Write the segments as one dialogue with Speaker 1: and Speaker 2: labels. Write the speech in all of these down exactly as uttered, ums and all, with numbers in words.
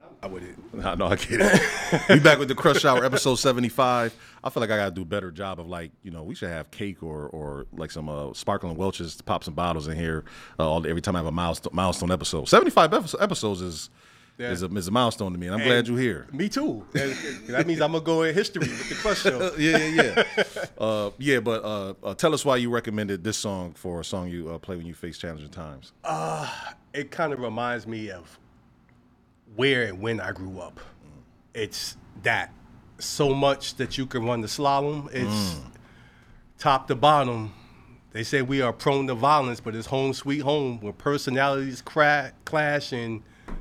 Speaker 1: I with it.
Speaker 2: No, no, I get it. We back with the Crush Hour, episode seventy-five. I feel like I gotta do a better job of like, you know, we should have cake or or like some uh, sparkling Welch's to pop some bottles in here uh, all every time I have a milestone, milestone episode. seventy-five episodes is yeah. is, a, is a milestone to me, and I'm and glad you're here.
Speaker 1: Me too. That means I'm gonna go in history with the Crush Show.
Speaker 2: yeah, yeah, yeah. uh, yeah, but uh, uh, tell us why you recommended this song for a song you uh, play when you face challenging times.
Speaker 1: Uh, it kind of reminds me of where and when I grew up. Mm. It's that so much that you can run the slalom. It's mm. top to bottom. They say we are prone to violence, but it's home sweet home where personalities cra- clash and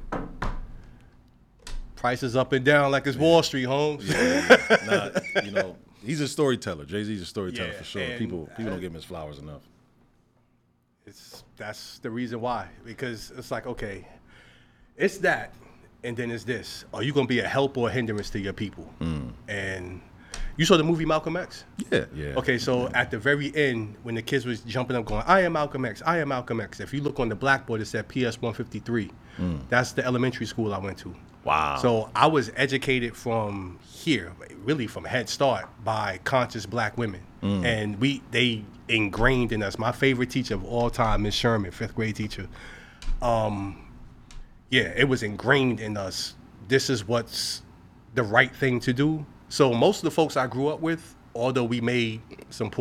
Speaker 1: prices up and down like it's Wall Street, Holmes.
Speaker 2: Yeah, yeah. Nah, you know, he's a storyteller. Jay-Z's a storyteller yeah, for sure. People people I, don't give him his flowers enough.
Speaker 1: It's that's the reason why. Because it's like, okay, it's that, and then it's this. Are you gonna be a help or a hindrance to your people? Mm. And you saw the movie Malcolm X?
Speaker 2: Yeah, yeah.
Speaker 1: Okay, so
Speaker 2: yeah.
Speaker 1: at the very end, when the kids was jumping up going, I am Malcolm X, I am Malcolm X. If you look on the blackboard, it said P S one fifty-three. Mm. That's the elementary school I went to.
Speaker 2: Wow.
Speaker 1: So I was educated from here, really from Head Start, by conscious black women. Mm. And we they ingrained in us. My favorite teacher of all time, Miss Sherman, fifth grade teacher. Um, yeah, it was ingrained in us. This is what's the right thing to do. So most of the folks I grew up with, although we made some poor